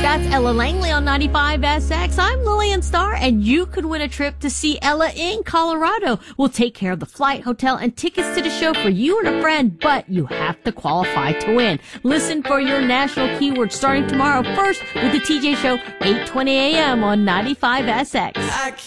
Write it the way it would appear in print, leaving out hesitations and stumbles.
That's Ella Langley on 95SX. I'm Lillian Starr, and you could win a trip to see Ella in Colorado. We'll take care of the flight, hotel, and tickets to the show for you and a friend, but you have to qualify to win. Listen for your national keyword starting tomorrow, first with the TJ Show, 8:20 a.m. on 95SX.